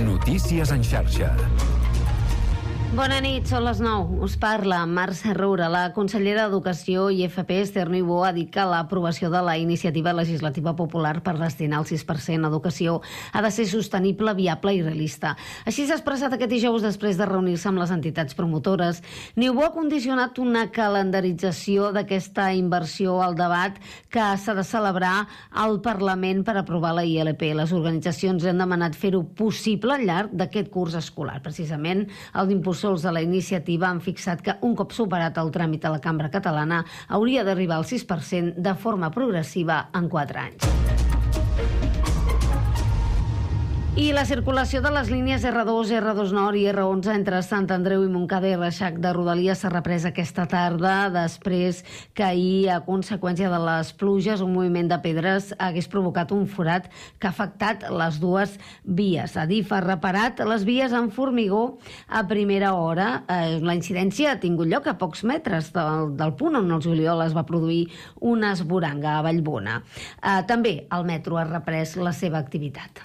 Notícies en xarxa. Bona nit, són les 9. Us parla Mercè Roura. La consellera d'Educació i FP, Esther Niubó, ha dit que l'aprovació de la iniciativa legislativa popular per destinar el 6% a educació ha de ser sostenible, viable i realista. Així s'ha expressat aquest dijous després de reunir-se amb les entitats promotores. Niubó ha condicionat una calendarització d'aquesta inversió al debat que s'ha de celebrar al Parlament per aprovar la ILP. Les organitzacions han demanat fer-ho possible al llarg d'aquest curs escolar. Precisament, els impulsors de la iniciativa han fixat que un cop superat el tràmit a la Cambra Catalana hauria d'arribar al 6% de forma progressiva en 4 anys. I la circulació de les línies R2, R2 Nord i R11 entre Sant Andreu i Montcada i Reixac de Rodalies s'ha reprès aquesta tarda després que ahir, a conseqüència de les pluges, un moviment de pedres hagués provocat un forat que ha afectat les dues vies. Adif ha reparat les vies en formigó a primera hora. La incidència ha tingut lloc a pocs metres del punt on el juliol es va produir una esboranga a Vallbona. També el metro ha reprès la seva activitat.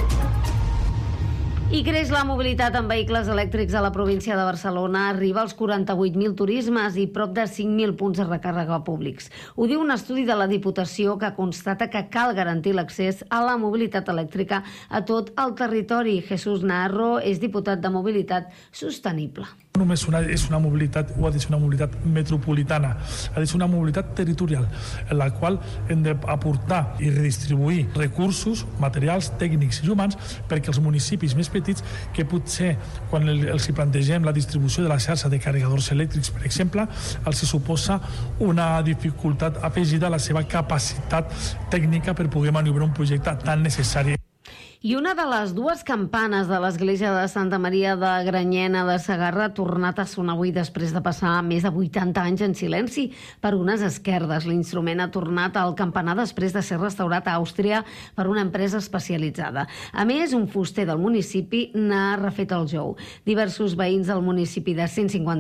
I creix la mobilitat amb vehicles elèctrics a la província de Barcelona. Arriba als 48.000 turismes i prop de 5.000 punts de recàrrega públics. Ho diu un estudi de la Diputació que constata que cal garantir l'accés a la mobilitat elèctrica a tot el territori. Jesús Narro és diputat de Mobilitat Sostenible. No només és una mobilitat, o ha de ser una mobilitat metropolitana, ha de ser una mobilitat territorial, en la qual hem d'aportar i redistribuir recursos, materials, tècnics i humans perquè els municipis més petits, que potser quan els hi plantegem la distribució de la xarxa de carregadors elèctrics, per exemple, els hi suposa una dificultat afegida a la seva capacitat tècnica per poder maniobrar un projecte tan necessari. I una de les dues campanes de l'església de Santa Maria de Granyena de Segarra ha tornat a sonar avui després de passar més de 80 anys en silenci per unes esquerdes. L'instrument ha tornat al campanar després de ser restaurat a Àustria per una empresa especialitzada. A més, un fuster del municipi n'ha refet el jou. Diversos veïns del municipi de 150